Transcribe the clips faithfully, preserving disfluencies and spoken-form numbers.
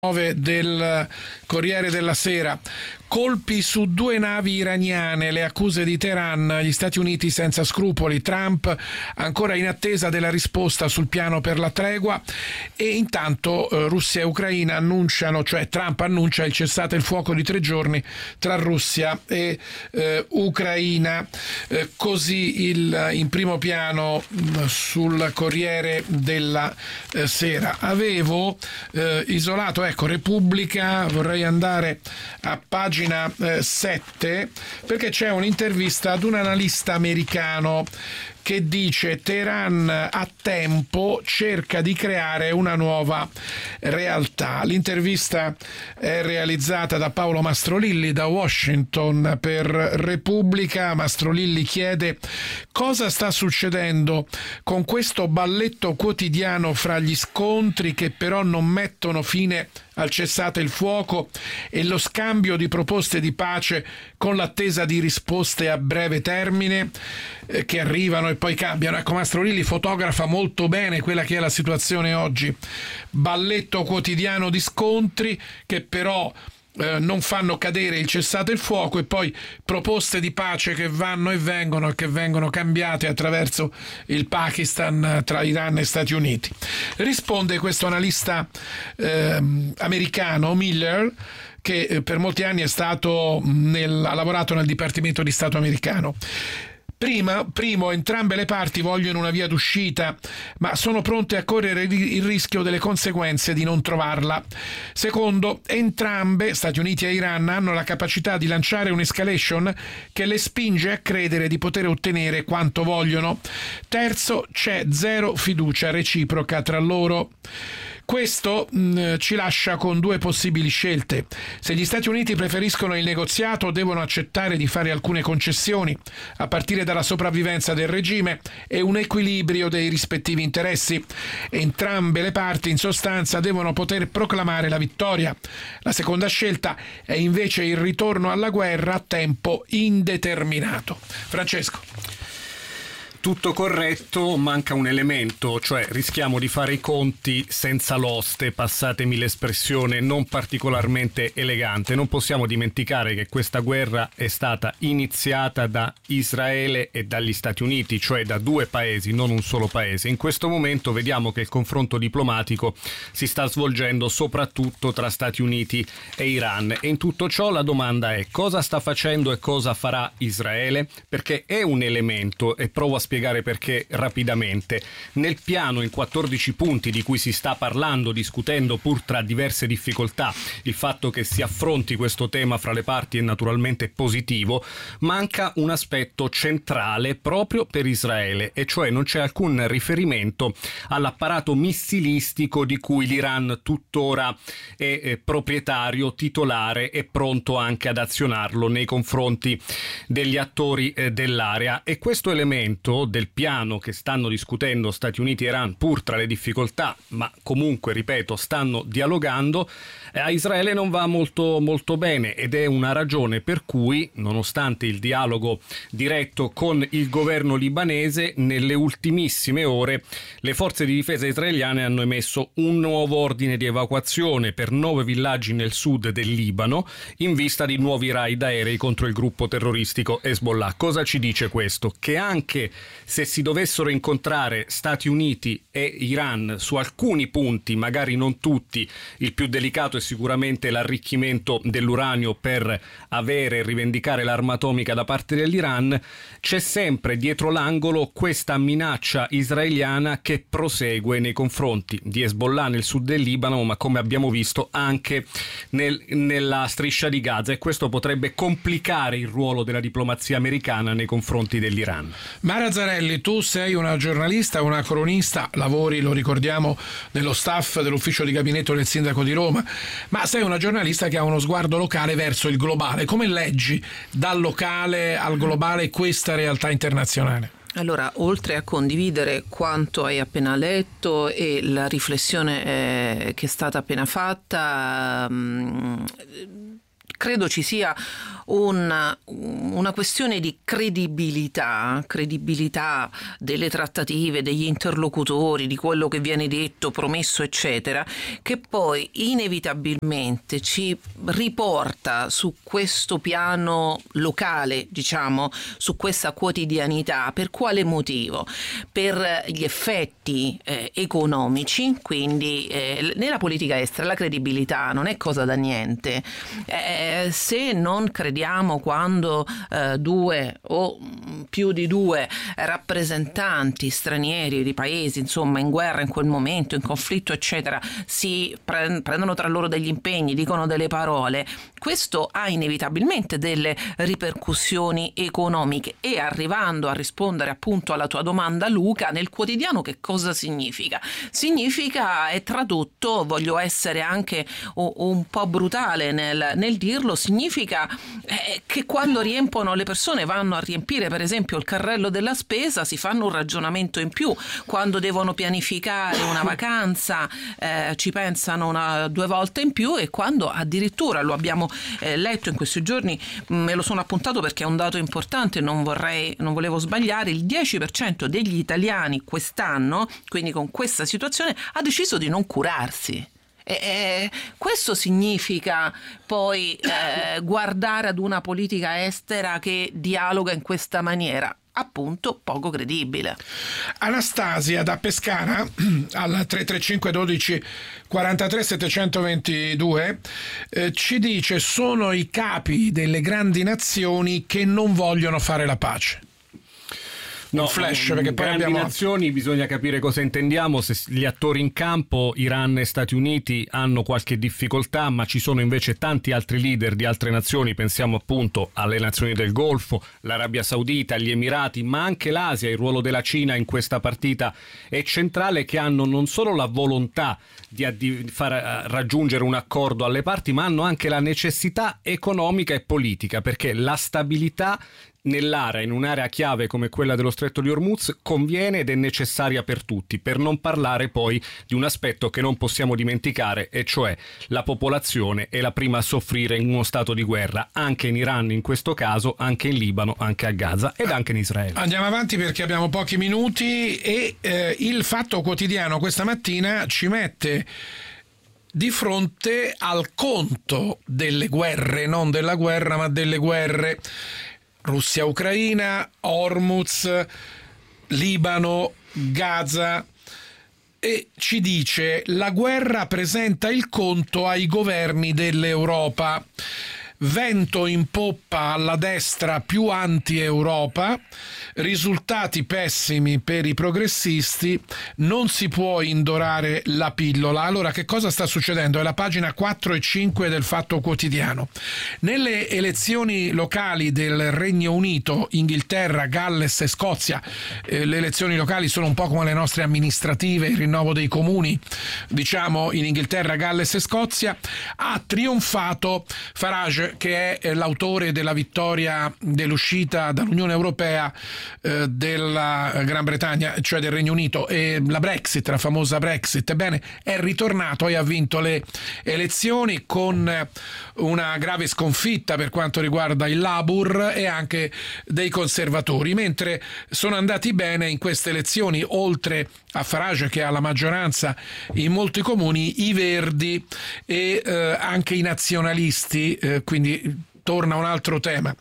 del Corriere della Sera. Colpi su due navi iraniane, le accuse di Teheran, gli Stati Uniti senza scrupoli, Trump ancora in attesa della risposta sul piano per la tregua e intanto eh, Russia e Ucraina annunciano, cioè Trump annuncia il cessate il fuoco di tre giorni tra Russia e eh, Ucraina. Eh, così il, in primo piano mh, sul Corriere della eh, Sera. Avevo eh, isolato, ecco, Repubblica, vorrei andare a pagina sette perché c'è un'intervista ad un analista americano che dice Teheran a tempo cerca di creare una nuova realtà. L'intervista è realizzata da Paolo Mastrolilli da Washington per Repubblica. Mastrolilli chiede cosa sta succedendo con questo balletto quotidiano fra gli scontri che però non mettono fine al cessate il fuoco e lo scambio di proposte di pace con l'attesa di risposte a breve termine eh, che arrivano e poi cambiano. Ecco, Mastrolilli fotografa molto bene quella che è la situazione oggi. Balletto quotidiano di scontri che però eh, non fanno cadere il cessate il fuoco e poi proposte di pace che vanno e vengono e che vengono cambiate attraverso il Pakistan tra Iran e Stati Uniti. Risponde questo analista eh, americano, Miller, che eh, per molti anni è stato nel, ha lavorato nel Dipartimento di Stato americano. Prima, primo, entrambe le parti vogliono una via d'uscita, ma sono pronte a correre il rischio delle conseguenze di non trovarla. Secondo, entrambe, Stati Uniti e Iran, hanno la capacità di lanciare un'escalation che le spinge a credere di poter ottenere quanto vogliono. Terzo, c'è zero fiducia reciproca tra loro. Questo mh, ci lascia con due possibili scelte. Se gli Stati Uniti preferiscono il negoziato, devono accettare di fare alcune concessioni, a partire dalla sopravvivenza del regime e un equilibrio dei rispettivi interessi. Entrambe le parti, in sostanza, devono poter proclamare la vittoria. La seconda scelta è invece il ritorno alla guerra a tempo indeterminato. Francesco. Tutto corretto, manca un elemento, cioè rischiamo di fare i conti senza l'oste, passatemi l'espressione non particolarmente elegante. Non possiamo dimenticare che questa guerra è stata iniziata da Israele e dagli Stati Uniti, cioè da due paesi, non un solo paese. In questo momento vediamo che il confronto diplomatico si sta svolgendo soprattutto tra Stati Uniti e Iran. E in tutto ciò la domanda è: cosa sta facendo e cosa farà Israele? Perché è un elemento, e provo a spiegare perché rapidamente. Nel piano in quattordici punti di cui si sta parlando, discutendo pur tra diverse difficoltà, il fatto che si affronti questo tema fra le parti è naturalmente positivo, manca un aspetto centrale proprio per Israele, e cioè non c'è alcun riferimento all'apparato missilistico di cui l'Iran tuttora è, è proprietario, titolare e pronto anche ad azionarlo nei confronti degli attori eh, dell'area. E questo elemento del piano che stanno discutendo Stati Uniti e Iran, pur tra le difficoltà, ma comunque, ripeto, stanno dialogando, a Israele non va molto, molto bene, ed è una ragione per cui, nonostante il dialogo diretto con il governo libanese, nelle ultimissime ore le forze di difesa israeliane hanno emesso un nuovo ordine di evacuazione per nove villaggi nel sud del Libano in vista di nuovi raid aerei contro il gruppo terroristico Hezbollah. Cosa ci dice questo? Che anche se si dovessero incontrare Stati Uniti e Iran su alcuni punti, magari non tutti, il più delicato è sicuramente l'arricchimento dell'uranio per avere e rivendicare l'arma atomica da parte dell'Iran, c'è sempre dietro l'angolo questa minaccia israeliana che prosegue nei confronti di Hezbollah nel sud del Libano, ma come abbiamo visto anche nel, nella striscia di Gaza, e questo potrebbe complicare il ruolo della diplomazia americana nei confronti dell'Iran. Mara Zarelli, tu sei una giornalista, una cronista, lavori, lo ricordiamo, nello staff dell'ufficio di gabinetto del sindaco di Roma, ma sei una giornalista che ha uno sguardo locale verso il globale. Come leggi dal locale al globale questa realtà internazionale? Allora, oltre a condividere quanto hai appena letto e la riflessione eh, che è stata appena fatta, mh, credo ci sia una, una questione di credibilità, credibilità delle trattative, degli interlocutori, di quello che viene detto, promesso, eccetera, che poi inevitabilmente ci riporta su questo piano locale, diciamo, su questa quotidianità. Per quale motivo? Per gli effetti eh, economici, quindi eh, nella politica estera la credibilità non è cosa da niente. Eh, se non crediamo quando eh, due o più di due rappresentanti stranieri di paesi, insomma, in guerra in quel momento, in conflitto, eccetera, si pre- prendono tra loro degli impegni, dicono delle parole, questo ha inevitabilmente delle ripercussioni economiche. E arrivando a rispondere appunto alla tua domanda, Luca, nel quotidiano che cosa significa? Significa, è tradotto, voglio essere anche o, un po' brutale nel, nel dirlo, significa eh, che quando riempono le persone, vanno a riempire per esempio il carrello della spesa, si fanno un ragionamento in più. Quando devono pianificare una vacanza eh, ci pensano una, due volte in più, e quando addirittura, lo abbiamo eh, letto in questi giorni, me lo sono appuntato perché è un dato importante, non vorrei, non volevo sbagliare, il dieci per cento degli italiani quest'anno, quindi con questa situazione, ha deciso di non curarsi. E, e questo significa poi eh, guardare ad una politica estera che dialoga in questa maniera, appunto poco credibile. Anastasia da Pescara al tre tre cinque dodici quarantatré settecentoventidue eh, ci dice: sono i capi delle grandi nazioni che non vogliono fare la pace. No, flash, perché poi grandi abbiamo nazioni, bisogna capire cosa intendiamo. Se gli attori in campo, Iran e Stati Uniti, hanno qualche difficoltà, ma ci sono invece tanti altri leader di altre nazioni, pensiamo appunto alle nazioni del Golfo, l'Arabia Saudita, gli Emirati, ma anche l'Asia. Il ruolo della Cina in questa partita è centrale, che hanno non solo la volontà di, di far raggiungere un accordo alle parti, ma hanno anche la necessità economica e politica, perché la stabilità nell'area, in un'area chiave come quella dello Stretto di Hormuz, conviene ed è necessaria per tutti, per non parlare poi di un aspetto che non possiamo dimenticare, e cioè la popolazione è la prima a soffrire in uno stato di guerra, anche in Iran in questo caso, anche in Libano, anche a Gaza ed anche in Israele. Andiamo avanti perché abbiamo pochi minuti, e eh, il Fatto Quotidiano questa mattina ci mette di fronte al conto delle guerre, non della guerra ma delle guerre. Russia-Ucraina, Hormuz, Libano, Gaza, e ci dice: la guerra presenta il conto ai governi dell'Europa. Vento in poppa alla destra più anti-Europa, risultati pessimi per i progressisti, non si può indorare la pillola. Allora, che cosa sta succedendo? È la pagina quattro e cinque del Fatto Quotidiano. Nelle elezioni locali del Regno Unito, Inghilterra, Galles e Scozia, eh, le elezioni locali sono un po' come le nostre amministrative, il rinnovo dei comuni, diciamo, in Inghilterra, Galles e Scozia, ha trionfato Farage, che è l'autore della vittoria dell'uscita dall'Unione Europea eh, della Gran Bretagna, cioè del Regno Unito, e la Brexit, la famosa Brexit. Ebbene, è ritornato e ha vinto le elezioni con una grave sconfitta per quanto riguarda il Labour e anche dei conservatori, mentre sono andati bene in queste elezioni, oltre a Farage che ha la maggioranza in molti comuni, i Verdi e eh, anche i nazionalisti, eh, quindi torna un altro tema.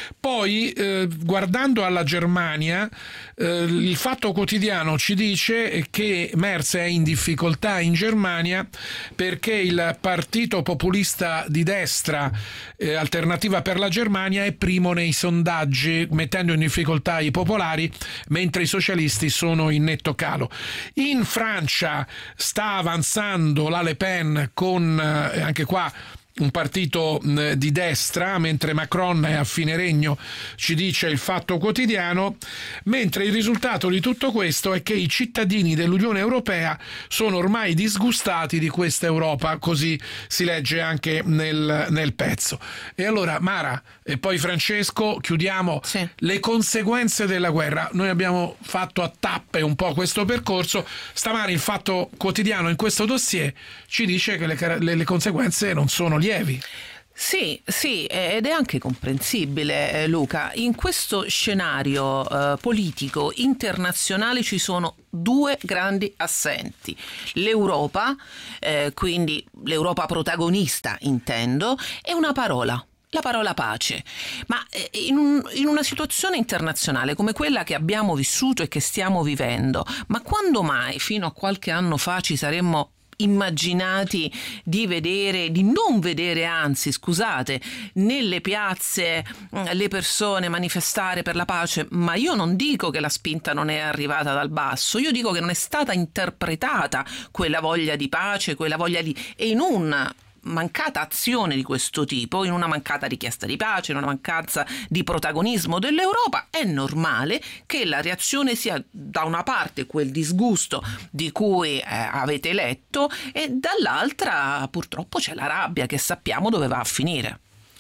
Poi eh, guardando alla Germania, eh, il Fatto Quotidiano ci dice che Merz è in difficoltà in Germania perché il partito populista di destra, eh, Alternativa per la Germania, è primo nei sondaggi, mettendo in difficoltà i popolari, mentre i socialisti sono in netto calo. In Francia sta avanzando la Le Pen con eh, anche qua un partito di destra, mentre Macron è a fine regno, ci dice il Fatto Quotidiano, mentre il risultato di tutto questo è che i cittadini dell'Unione Europea sono ormai disgustati di questa Europa, così si legge anche nel, nel pezzo. E allora, Mara e poi Francesco, chiudiamo sì. le conseguenze della guerra. Noi abbiamo fatto a tappe un po' questo percorso, stamani il Fatto Quotidiano in questo dossier ci dice che le, le, le conseguenze non sono lievi. Sì, sì, ed è anche comprensibile, Luca. In questo scenario eh, politico internazionale ci sono due grandi assenti. L'Europa, eh, quindi l'Europa protagonista intendo, e una parola. La parola pace. Ma in, un, in una situazione internazionale come quella che abbiamo vissuto e che stiamo vivendo, ma quando mai fino a qualche anno fa ci saremmo immaginati di vedere, di non vedere, anzi scusate, nelle piazze le persone manifestare per la pace? Ma io non dico che la spinta non è arrivata dal basso, io dico che non è stata interpretata quella voglia di pace, quella voglia di... e in un mancata azione di questo tipo, in una mancata richiesta di pace, in una mancanza di protagonismo dell'Europa, è normale che la reazione sia da una parte quel disgusto di cui eh, avete letto e dall'altra purtroppo c'è la rabbia che sappiamo dove va a finire.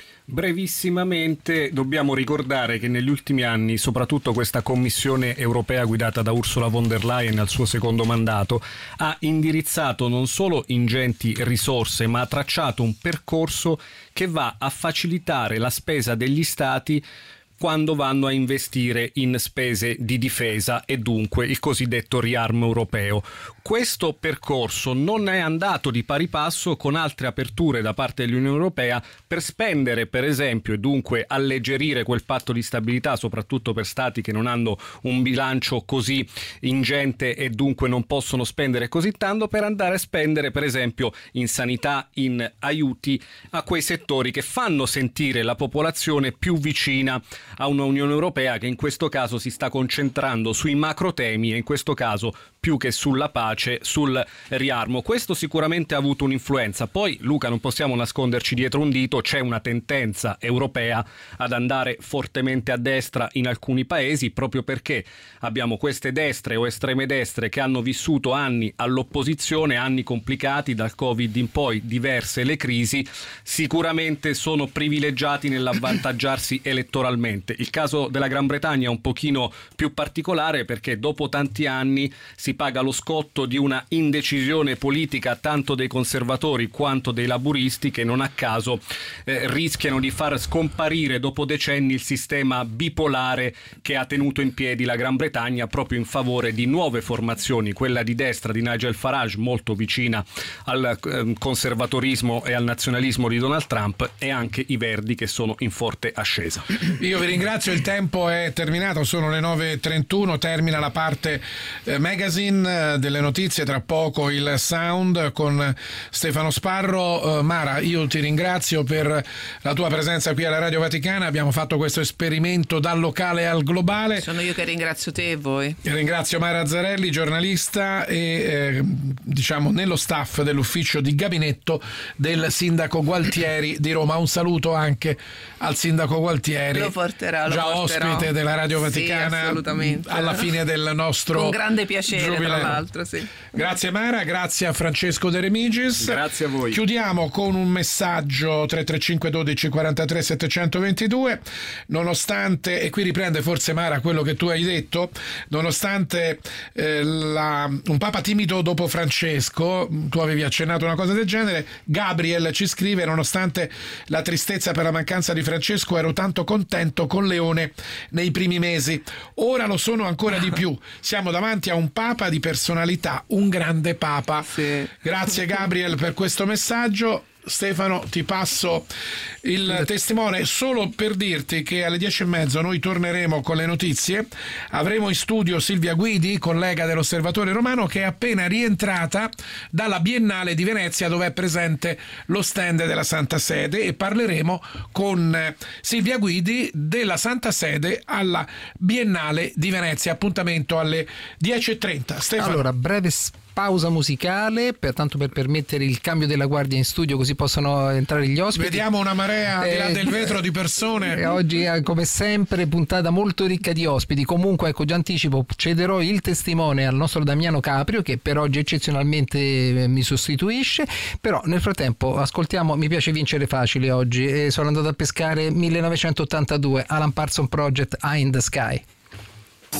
Brevissimamente dobbiamo ricordare che negli ultimi anni soprattutto questa Commissione europea guidata da Ursula von der Leyen al suo secondo mandato ha indirizzato non solo ingenti risorse ma ha tracciato un percorso che va a facilitare la spesa degli stati quando vanno a investire in spese di difesa e dunque il cosiddetto riarmo europeo. Questo percorso non è andato di pari passo con altre aperture da parte dell'Unione Europea per spendere, per esempio, e dunque alleggerire quel patto di stabilità, soprattutto per stati che non hanno un bilancio così ingente e dunque non possono spendere così tanto, per andare a spendere, per esempio, in sanità, in aiuti a quei settori che fanno sentire la popolazione più vicina a una Unione Europea che in questo caso si sta concentrando sui macro temi e in questo caso più che sulla pace, sul riarmo. Questo sicuramente ha avuto un'influenza. Poi, Luca, non possiamo nasconderci dietro un dito, c'è una tendenza europea ad andare fortemente a destra in alcuni paesi proprio perché abbiamo queste destre o estreme destre che hanno vissuto anni all'opposizione, anni complicati, dal Covid in poi diverse le crisi, sicuramente sono privilegiati nell'avvantaggiarsi elettoralmente. Il caso della Gran Bretagna è un pochino più particolare perché dopo tanti anni si paga lo scotto di una indecisione politica tanto dei conservatori quanto dei laburisti che non a caso eh, rischiano di far scomparire dopo decenni il sistema bipolare che ha tenuto in piedi la Gran Bretagna proprio in favore di nuove formazioni, quella di destra di Nigel Farage molto vicina al eh, conservatorismo e al nazionalismo di Donald Trump e anche i Verdi che sono in forte ascesa. Io vi ringrazio, il tempo è terminato, sono le nove e trentuno, termina la parte eh, magazine delle notizie, tra poco il sound con Stefano Sparro. uh, Mara, io ti ringrazio per la tua presenza qui alla Radio Vaticana, abbiamo fatto questo esperimento dal locale al globale. Sono io che ringrazio te e voi. Ringrazio Mara Azzarelli, giornalista e eh, diciamo nello staff dell'ufficio di gabinetto del sindaco Gualtieri di Roma. Un saluto anche al sindaco Gualtieri, lo porterà, lo già porterò. Ospite della Radio Vaticana, sì, assolutamente, alla fine del nostro con grande piacere giubileo. Tra l'altro, sì. Grazie Mara, grazie a Francesco De Remigis. Grazie a voi. Chiudiamo con un messaggio tre tre cinque dodici quarantatré settecentoventidue. Nonostante, e qui riprende forse Mara quello che tu hai detto, nonostante eh, la, un papa timido dopo Francesco, tu avevi accennato una cosa del genere, Gabriel ci scrive: nonostante la tristezza per la mancanza di Francesco ero tanto contento con Leone nei primi mesi, ora lo sono ancora di più, siamo davanti a un papa di personalità, un grande papa. Sì. Grazie Gabriel per questo messaggio. Stefano, ti passo il testimone solo per dirti che alle dieci e mezzo noi torneremo con le notizie. Avremo in studio Silvia Guidi, collega dell'Osservatore Romano, che è appena rientrata dalla Biennale di Venezia dove è presente lo stand della Santa Sede, e parleremo con Silvia Guidi della Santa Sede alla Biennale di Venezia. Appuntamento alle dieci e trenta. Stefano. Allora, breve pausa musicale, pertanto per permettere il cambio della guardia in studio così possono entrare gli ospiti. Vediamo una marea eh, di là del vetro di persone. E oggi come sempre puntata molto ricca di ospiti. Comunque ecco, già anticipo, cederò il testimone al nostro Damiano Caprio che per oggi eccezionalmente mi sostituisce, però nel frattempo ascoltiamo Mi piace vincere facile oggi e sono andato a pescare millenovecentottantadue, Alan Parsons Project, Eye in the Sky.